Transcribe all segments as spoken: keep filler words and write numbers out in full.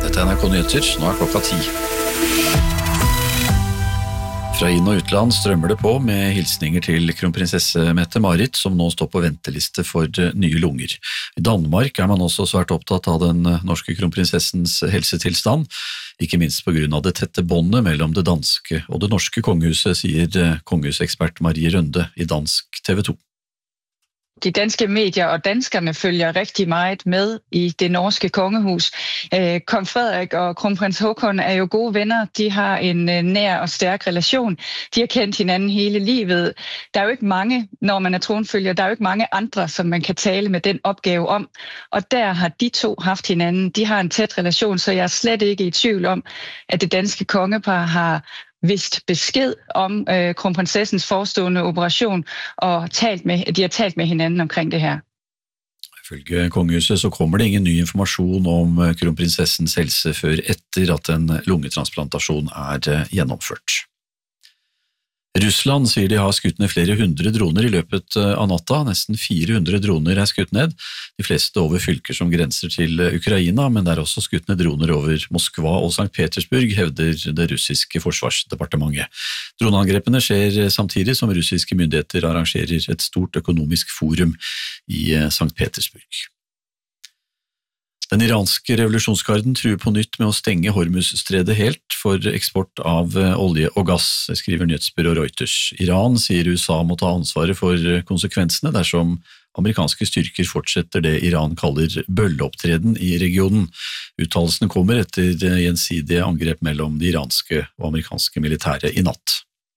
Dette er N R K Nyheter, nå er klokka ti. Fra inn- og utland strømmer det på med hilsninger til kronprinsesse Mette-Marit, som nå står på venteliste for nye lunger. I Danmark er man også svært opptatt av den norske kronprinsessens helsetilstand, ikke minst på grunn av det tette båndet mellom det danske og det norske kongehuset, sier kongehusekspert Marie Rønde i dansk T V to. De danske medier og danskerne følger rigtig meget med i det norske kongehus. Kong Frederik og kronprins Haakon er jo gode venner. De har en nær og stærk relation. De har kendt hinanden hele livet. Der er jo ikke mange, når man er tronfølger, der er jo ikke mange andre, som man kan tale med den opgave om. Og der har de to haft hinanden. De har en tæt relation, så jeg er slet ikke i tvivl om, at det danske kongepar har vist besked om øh, kronprinsessens forestående operation, og talt med, de har talt med hinanden omkring det her. Ifølge kongehuset så kommer det ingen ny informasjon om kronprinsessens helse før etter at en lungetransplantasjon er gjennomført. Russland sier de har skutt ned flere hundre droner i løpet av natta. Nesten fire hundre droner er skutt ned, de fleste over fylker som grenser til Ukraina, men det er også skutt ned droner over Moskva og Sankt Petersburg, hevder det russiske forsvarsdepartementet. Droneangrepene skjer samtidig som russiske myndigheter arrangerer et stort økonomisk forum i Sankt Petersburg. Den iranske revolusjonsgarden truer på nytt med å stenge Hormuzstredet helt for eksport av olje og gass, skriver nyhetsbyrå Reuters. Iran sier U S A må ta ansvaret for konsekvensene dersom amerikanske styrker fortsetter det Iran kaller bølleopptreden i regionen. Uttalelsene kommer etter gjensidige angrep mellom de iranske og amerikanske militære i natt.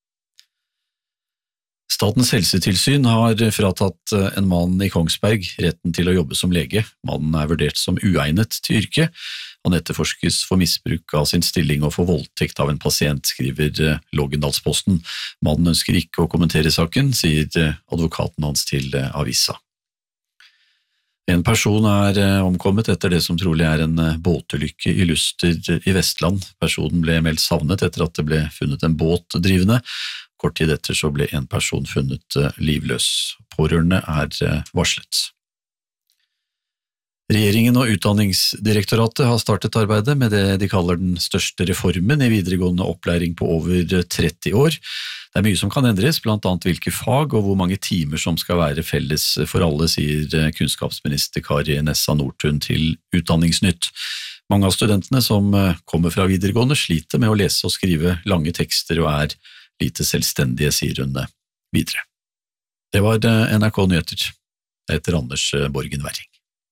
Statens helsetilsyn har fratatt en mann i Kongsberg retten til å jobbe som lege. Mannen er vurdert som uegnet til yrket. Han etterforskes for misbruk av sin stilling og for voldtekt av en pasient, skriver Lågendalsposten. Mannen ønsker ikke å kommentere saken, sier advokaten hans til avisa. En person er omkommet etter det som trolig er en båtulykke i Luster i Vestland. Personen ble meldt savnet etter at det ble funnet en båt drivende. Kort tid etter så ble en person funnet livløs. Pårørende er varslet. Regjeringen og Utdanningsdirektoratet har startet arbeidet med det de kaller den største reformen i videregående opplæring på over tretti år. Det er mye som kan endres, blant annet hvilke fag og hvor mange timer som skal være felles for alle, sier kunnskapsminister Kari Nessa Nordtun til Utdanningsnytt. Mange av studentene som kommer fra videregående sliter med å lese og skrive lange tekster og er lite selvstendige, sier hun videre. Det var N R K Nyheter. Jeg heter Anders Borgen Werring.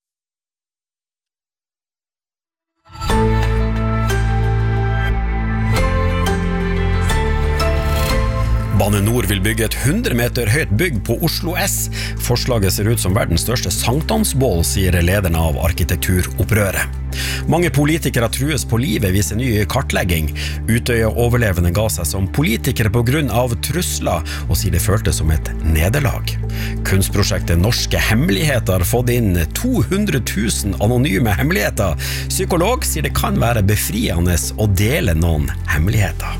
Bane Nor vil bygge et hundre meter høyt bygg på Oslo S. Forslaget ser ut som verdens største sankthansbål, sier lederen av arkitekturopprøret. Mange politikere trues på livet viser ny kartlegging. Utøya-overlevende ga seg som politikere på grunn av trusler, og sier det føltes som et nederlag. Kunstprosjektet Norske Hemmeligheter har fått inn to hundre tusen anonyme hemmeligheter. Psykolog sier det kan være befriende å dele noen hemmeligheter.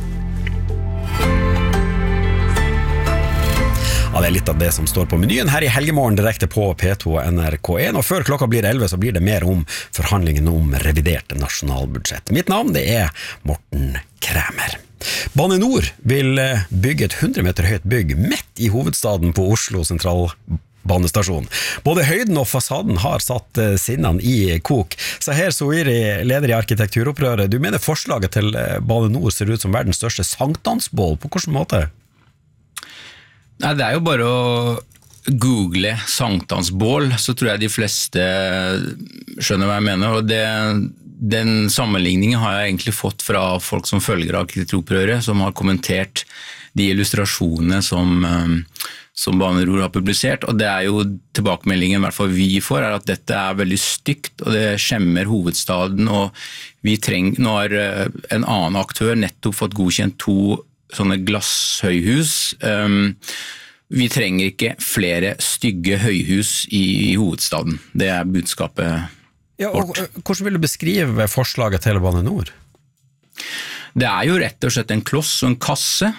Ja, det er litt av det som står på menyen her i Helgemorgen direkte på P to og N R K en, og før klokka blir elleve så blir det mer om forhandlingene om reviderte nasjonalbudsjett. Mitt navn det er Morten Kræmer. Bane Nor vil bygge et hundre meter høyt bygg midt i hovedstaden på Oslo sentralbanestasjon. Både høyden og fasaden har satt sinnene i kok. Sahir Soiri, leder i arkitekturopprøret, du mener forslaget til Bane Nor ser ut som verdens største sankthansbål. På hvilken måte? Nei, det er jo bare å google sankthansbål, så tror jeg de fleste skjønner hva jeg mener, og det, den sammenligningen har jeg egentlig fått fra folk som følger arkitekturopprøret, som har kommentert de illustrasjonene som, som Bane Nor har publisert, og det er jo tilbakemeldingen i hvert fall vi får, er at dette er veldig stygt, og det skjemmer hovedstaden, og vi trenger, nå har en annen aktør nettopp fått godkjent to sånne glasshøyhus. Um, vi trenger ikke flere stygge høyhus i, i hovedstaden. Det er budskapet ja, og, vårt. Hvordan vil du beskrive forslaget til Bane Nor? Det er jo rett og slett en kloss og en kasse,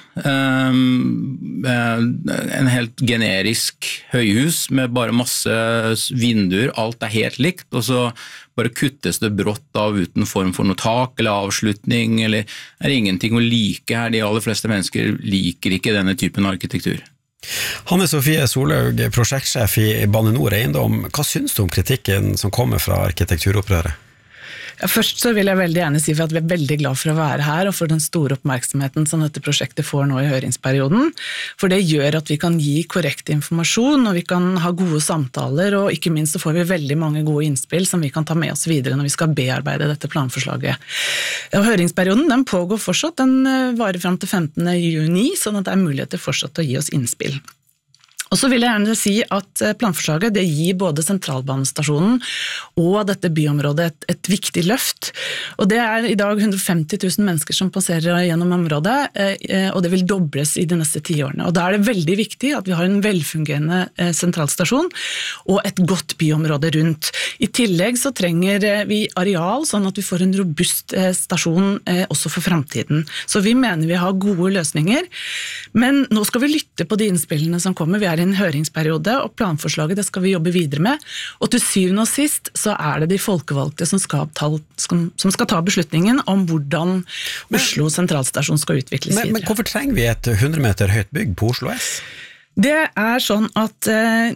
en helt generisk høyhus med bare masse vinduer, alt er helt likt, og så bare kuttes det brått av uten form for noe tak eller avslutning, eller er det ingenting å like her. De aller fleste mennesker liker ikke denne typen arkitektur. Hanne Sofie Solhaug, prosjektsjef i Bane Nor Eiendom. Hva synes du om kritikken som kommer fra arkitekturopprøret? Ja, først så vil jeg veldig gjerne si for at vi er veldig glad for å være her og for den store oppmerksomheten som dette prosjektet får nå i høringsperioden. For det gjør at vi kan gi korrekt informasjon og vi kan ha gode samtaler, og ikke minst så får vi veldig mange gode innspill som vi kan ta med oss videre når vi skal bearbeide dette planforslaget. Og høringsperioden den pågår fortsatt, den varer frem til femtende juni, sånn at det er muligheter fortsatt til å gi oss innspill. Og så vil jeg gjerne si at planforslaget det gir både sentralbanestasjonen og dette byområdet et, et viktig løft. Og det er i dag hundre og femti tusen mennesker som passerer gjennom området, og det vil dobles i de neste ti årene. Og da er det veldig viktig at vi har en velfungerende sentralstasjon og et godt byområde rundt. I tillegg så trenger vi areal, sånn at vi får en robust stasjon også for fremtiden. Så vi mener vi har gode løsninger, men nå skal vi lytte på de innspillene som kommer. Vi er en høringsperiode, og planforslaget det skal vi jobbe videre med. Og til syvende og sist så er det de folkevalgte som skal ta, som skal ta beslutningen om hvordan Oslo sentralstasjon skal utvikles men, videre. Men hvorfor trenger vi et hundre meter høyt bygg på Oslo S? Det er sånn at eh,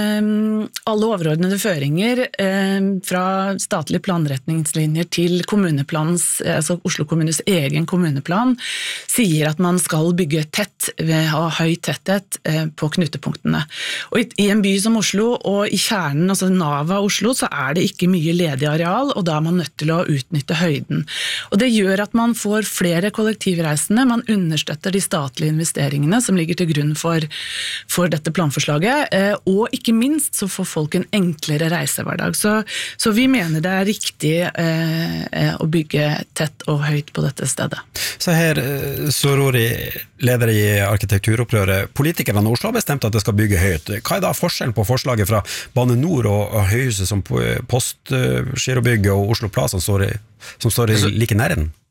alle overordnede føringer eh, fra statlige planretningslinjer til kommuneplanens, altså Oslo kommunes egen kommuneplan, sier at man skal bygge tett, ha høy tetthet eh, på knutepunktene. Og i, i en by som Oslo, og i kjernen, altså Nava Oslo, så er det ikke mye ledig areal, og da er man nødt til å utnytte høyden. Og det gjør at man får flere kollektivreisende, man understøtter de statlige investeringene som ligger til grunn for for dette planforslaget, og ikke minst så får folk en enklere reisehverdag. Så, så vi mener det er riktig eh, å bygge tett og høyt på dette stedet. Så her, Sorori, leder i arkitekturopprøret, politikerne i Oslo har bestemt at det skal bygge høyt. Hva er da forskjellen på forslaget fra Bane Nor og, og høyhuset som Postgirobygget og Oslo Plaza som står i, som står i like nærheten?